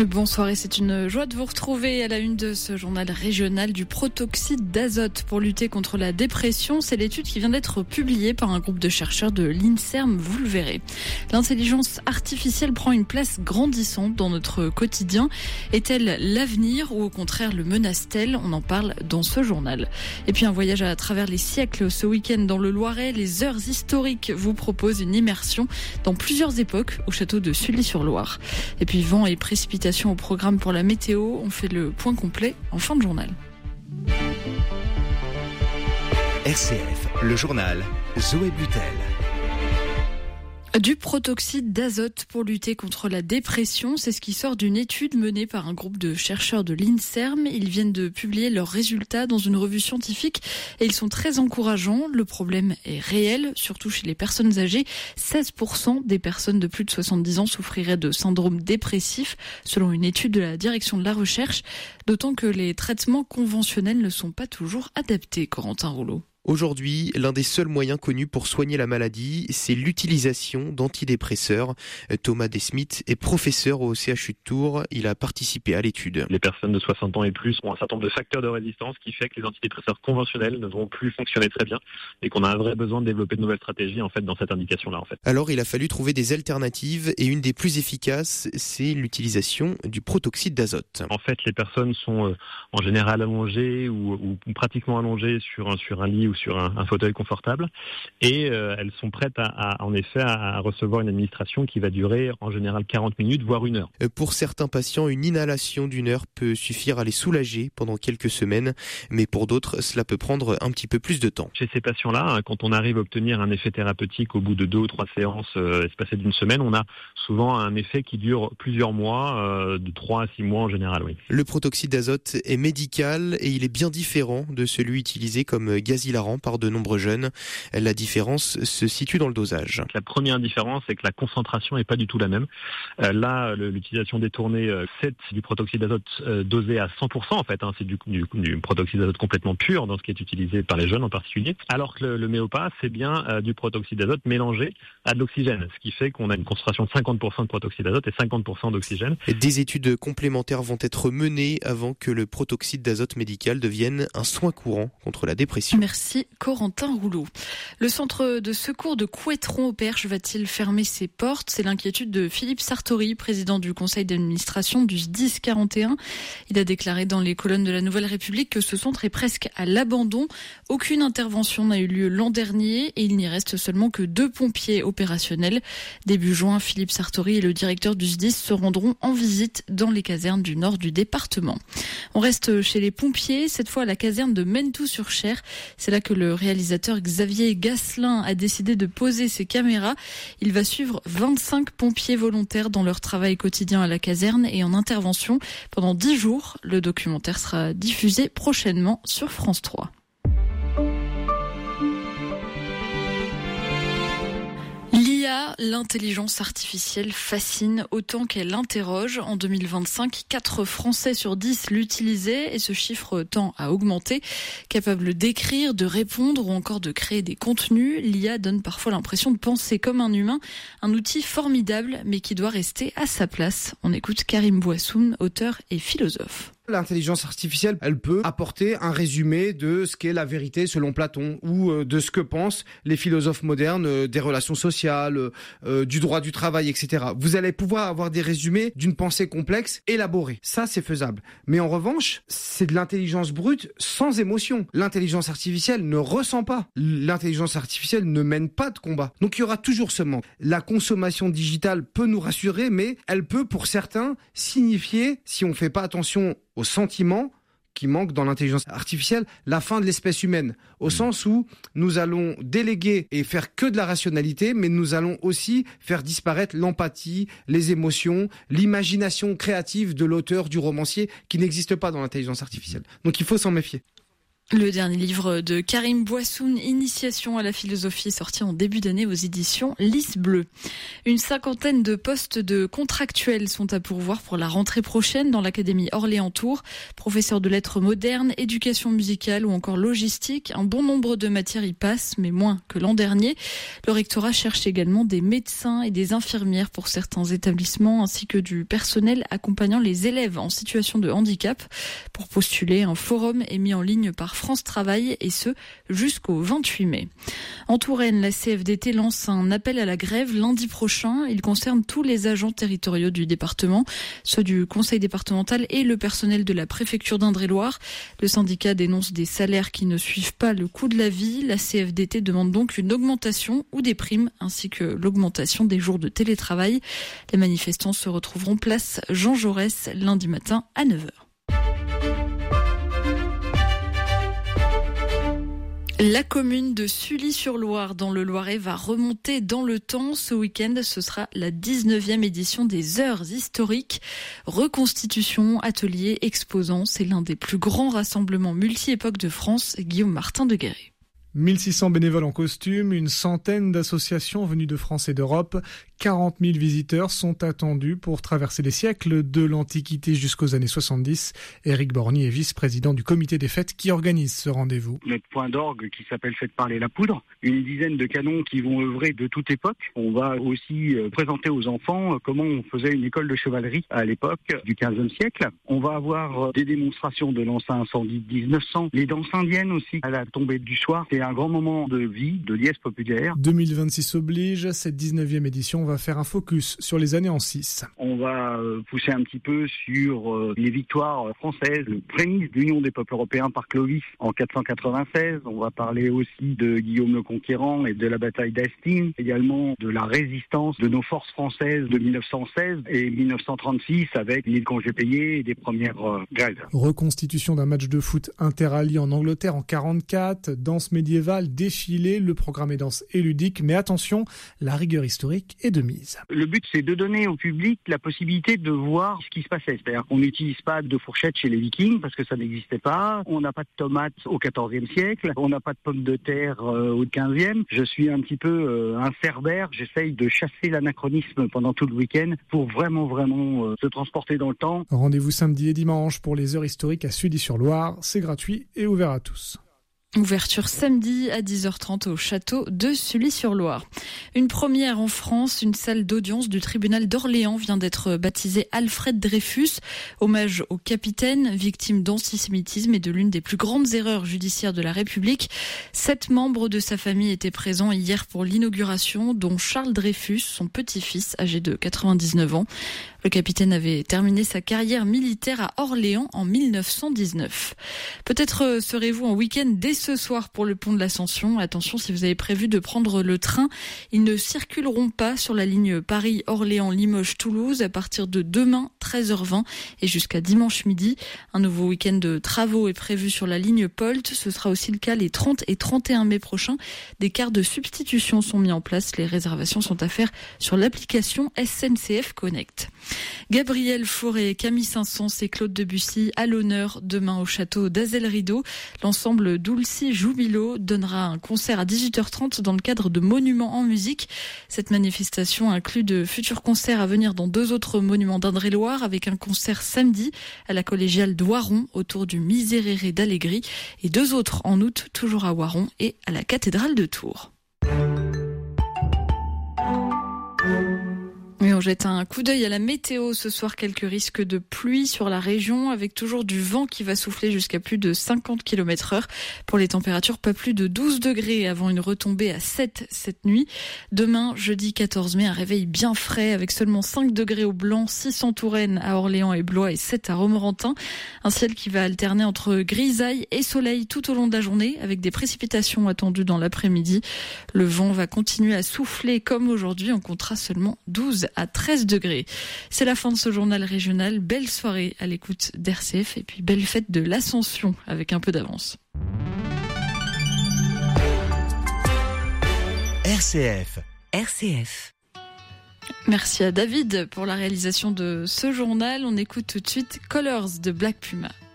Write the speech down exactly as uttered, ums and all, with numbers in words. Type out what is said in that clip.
Bonsoir et c'est une joie de vous retrouver à la une de ce journal régional du protoxyde d'azote pour lutter contre la dépression. C'est l'étude qui vient d'être publiée par un groupe de chercheurs de l'INSERM, vous le verrez. L'intelligence artificielle prend une place grandissante dans notre quotidien. Est-elle l'avenir ou au contraire le menace-t-elle ? On en parle dans ce journal. Et puis un voyage à travers les siècles ce week-end dans le Loiret. Les heures historiques vous proposent une immersion dans plusieurs époques au château de Sully-sur-Loire. Et puis vent et précipitations au programme pour la météo. On fait le point complet en fin de journal. R C F, le journal, Zoé Butel. Du protoxyde d'azote pour lutter contre la dépression, c'est ce qui sort d'une étude menée par un groupe de chercheurs de l'INSERM. Ils viennent de publier leurs résultats dans une revue scientifique et ils sont très encourageants. Le problème est réel, surtout chez les personnes âgées. seize pour cent des personnes de plus de soixante-dix ans souffriraient de syndrome dépressif, selon une étude de la direction de la recherche, d'autant que les traitements conventionnels ne sont pas toujours adaptés, Corentin Rouleau. Aujourd'hui, l'un des seuls moyens connus pour soigner la maladie, c'est l'utilisation d'antidépresseurs. Thomas Desmith est professeur au C H U de Tours. Il a participé à l'étude. Les personnes de soixante ans et plus ont un certain nombre de facteurs de résistance qui fait que les antidépresseurs conventionnels ne vont plus fonctionner très bien et qu'on a un vrai besoin de développer de nouvelles stratégies en fait dans cette indication-là. En fait. Alors, il a fallu trouver des alternatives et une des plus efficaces, c'est l'utilisation du protoxyde d'azote. En fait, les personnes sont euh, en général allongées ou, ou pratiquement allongées sur un, sur un lit ou sur un, un fauteuil confortable et euh, elles sont prêtes à, à, en effet à, à recevoir une administration qui va durer en général quarante minutes voire une heure. Pour certains patients, une inhalation d'une heure peut suffire à les soulager pendant quelques semaines, mais pour d'autres, cela peut prendre un petit peu plus de temps. Chez ces patients-là, quand on arrive à obtenir un effet thérapeutique au bout de deux ou trois séances euh, espacées d'une semaine, on a souvent un effet qui dure plusieurs mois, euh, de trois à six mois en général. Oui. Le protoxyde d'azote est médical et il est bien différent de celui utilisé comme gaz hilarant par de nombreux jeunes. La différence se situe dans le dosage. La première différence, c'est que la concentration n'est pas du tout la même. Euh, là, le, l'utilisation détournée, euh, c'est du protoxyde d'azote euh, dosé à cent pour cent en fait. Hein, c'est du, du, du protoxyde d'azote complètement pur dans ce qui est utilisé par les jeunes en particulier. Alors que le, le Méopa, c'est bien euh, du protoxyde d'azote mélangé à de l'oxygène, ce qui fait qu'on a une concentration de cinquante pour cent de protoxyde d'azote et cinquante pour cent d'oxygène. Et des études complémentaires vont être menées avant que le protoxyde d'azote médical devienne un soin courant contre la dépression. Merci Corentin Rouleau. Le centre de secours de Couëtron au Perche va-t-il fermer ses portes ? C'est l'inquiétude de Philippe Sartori, président du conseil d'administration du S D I S quarante et un. Il a déclaré dans les colonnes de la Nouvelle République que ce centre est presque à l'abandon. Aucune intervention n'a eu lieu l'an dernier et il n'y reste seulement que deux pompiers opérationnels. Début juin, Philippe Sartori et le directeur du S D I S se rendront en visite dans les casernes du nord du département. On reste chez les pompiers, cette fois à la caserne de Mentou-sur-Cher. C'est là que le réalisateur Xavier Gasselin a décidé de poser ses caméras. Il va suivre vingt-cinq pompiers volontaires dans leur travail quotidien à la caserne et en intervention pendant dix jours. Le documentaire sera diffusé prochainement sur France trois. L'I A, l'intelligence artificielle fascine autant qu'elle interroge. En deux mille vingt-cinq, quatre Français sur dix l'utilisaient et ce chiffre tend à augmenter. Capable d'écrire, de répondre ou encore de créer des contenus, l'I A donne parfois l'impression de penser comme un humain, un outil formidable mais qui doit rester à sa place. On écoute Karim Bouassoun, auteur et philosophe. L'intelligence artificielle, elle peut apporter un résumé de ce qu'est la vérité selon Platon ou de ce que pensent les philosophes modernes des relations sociales, euh, du droit du travail, et cetera. Vous allez pouvoir avoir des résumés d'une pensée complexe élaborée. Ça, c'est faisable. Mais en revanche, c'est de l'intelligence brute sans émotion. L'intelligence artificielle ne ressent pas. L'intelligence artificielle ne mène pas de combat. Donc, il y aura toujours ce manque. La consommation digitale peut nous rassurer, mais elle peut, pour certains, signifier, si on fait pas attention aux sentiments qui manquent dans l'intelligence artificielle, la fin de l'espèce humaine, au sens où nous allons déléguer et faire que de la rationalité, mais nous allons aussi faire disparaître l'empathie, les émotions, l'imagination créative de l'auteur, du romancier, qui n'existe pas dans l'intelligence artificielle. Donc il faut s'en méfier. Le dernier livre de Karim Bouassoun, Initiation à la philosophie, est sorti en début d'année aux éditions Lys Bleu. Une cinquantaine de postes de contractuels sont à pourvoir pour la rentrée prochaine dans l'Académie Orléans-Tours. Professeurs de lettres modernes, éducation musicale ou encore logistique, un bon nombre de matières y passent, mais moins que l'an dernier. Le rectorat cherche également des médecins et des infirmières pour certains établissements, ainsi que du personnel accompagnant les élèves en situation de handicap. Pour postuler, un forum est mis en ligne par France Travail, et ce jusqu'au vingt-huit mai. En Touraine, la C F D T lance un appel à la grève lundi prochain. Il concerne tous les agents territoriaux du département, ceux du conseil départemental et le personnel de la préfecture d'Indre-et-Loire. Le syndicat dénonce des salaires qui ne suivent pas le coût de la vie. La C F D T demande donc une augmentation ou des primes, ainsi que l'augmentation des jours de télétravail. Les manifestants se retrouveront place Jean Jaurès lundi matin à neuf heures. La commune de Sully-sur-Loire dans le Loiret va remonter dans le temps. Ce week-end, ce sera la dix-neuvième édition des Heures historiques. Reconstitution, ateliers, exposants, c'est l'un des plus grands rassemblements multi-époques de France. Guillaume Martin de Guéret. mille six cents bénévoles en costume, une centaine d'associations venues de France et d'Europe, quarante mille visiteurs sont attendus pour traverser les siècles de l'Antiquité jusqu'aux années soixante-dix. Éric Borny est vice-président du comité des fêtes qui organise ce rendez-vous. Notre point d'orgue qui s'appelle Faites parler la poudre, une dizaine de canons qui vont œuvrer de toute époque. On va aussi présenter aux enfants comment on faisait une école de chevalerie à l'époque du quinzième siècle. On va avoir des démonstrations de lances à incendie de dix-neuf cents, les danses indiennes aussi à la tombée du soir. C'est un grand moment de vie, de liesse populaire. deux mille vingt-six oblige, cette dix-neuvième édition va faire un focus sur les années en six. On va pousser un petit peu sur les victoires françaises, le prémisse de l'Union des peuples européens par Clovis en quatre cent quatre-vingt-seize. On va parler aussi de Guillaume le Conquérant et de la bataille d'Hastings, également de la résistance de nos forces françaises de mille neuf cent seize et mille neuf cent trente-six avec les congés payés et des premières grèves. Reconstitution d'un match de foot interallié en Angleterre en quarante-quatre, danse médiévale, défilé, le programme est dense et ludique, mais attention, la rigueur historique est de mise. Le but, c'est de donner au public la possibilité de voir ce qui se passait. C'est-à-dire qu'on n'utilise pas de fourchette chez les Vikings parce que ça n'existait pas. On n'a pas de tomates au quatorzième siècle. On n'a pas de pommes de terre euh, au quinzième. Je suis un petit peu euh, un cerbère. J'essaye de chasser l'anachronisme pendant tout le week-end pour vraiment, vraiment euh, se transporter dans le temps. Rendez-vous samedi et dimanche pour les heures historiques à Sully-sur-Loire. C'est gratuit et ouvert à tous. Ouverture samedi à dix heures trente au château de Sully-sur-Loire. Une première en France, une salle d'audience du tribunal d'Orléans vient d'être baptisée Alfred Dreyfus, hommage au capitaine, victime d'antisémitisme et de l'une des plus grandes erreurs judiciaires de la République. Sept membres de sa famille étaient présents hier pour l'inauguration, dont Charles Dreyfus, son petit-fils, âgé de quatre-vingt-dix-neuf ans. Le capitaine avait terminé sa carrière militaire à Orléans en mille neuf cent dix-neuf. Peut-être serez-vous en week-end dès ce soir pour le pont de l'Ascension. Attention, si vous avez prévu de prendre le train, ils ne circuleront pas sur la ligne Paris-Orléans-Limoges-Toulouse à partir de demain treize heures vingt et jusqu'à dimanche midi. Un nouveau week-end de travaux est prévu sur la ligne Polt. Ce sera aussi le cas les trente et trente et un mai prochains. Des quarts de substitution sont mis en place. Les réservations sont à faire sur l'application S N C F Connect. Gabriel Fauré, Camille Saint-Saëns et Claude Debussy à l'honneur demain au château d'Azel-Rideau. L'ensemble Dulci Jubilo donnera un concert à dix-huit heures trente dans le cadre de Monuments en musique. Cette manifestation inclut de futurs concerts à venir dans deux autres monuments d'Indre-et-Loire avec un concert samedi à la collégiale d'Oiron autour du Miserere d'Allegri et deux autres en août toujours à Oiron et à la cathédrale de Tours. Et on jette un coup d'œil à la météo. Ce soir, quelques risques de pluie sur la région avec toujours du vent qui va souffler jusqu'à plus de cinquante kilomètres heure. Pour les températures, pas plus de douze degrés avant une retombée à sept cette nuit. Demain, jeudi quatorze mai, un réveil bien frais avec seulement cinq degrés au Blanc, six en Touraine, à Orléans et Blois et sept à Romorantin. Un ciel qui va alterner entre grisaille et soleil tout au long de la journée avec des précipitations attendues dans l'après-midi. Le vent va continuer à souffler comme aujourd'hui. On comptera seulement douze à treize degrés. C'est la fin de ce journal régional. Belle soirée à l'écoute d'R C F et puis belle fête de l'Ascension avec un peu d'avance. R C F. R C F. Merci à David pour la réalisation de ce journal. On écoute tout de suite Colors de Black Puma.